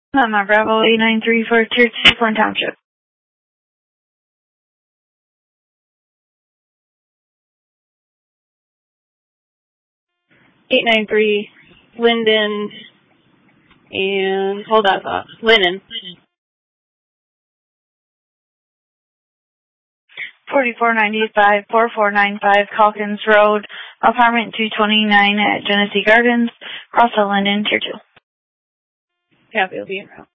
Mount Bravo 893 for Tier 2 Flint Township. 893, Linden, and hold that thought. Lennon. 4495 Calkins Road, apartment 229 at Genesee Gardens, Crossville, Linden, Tier 2. Copy, will be en route.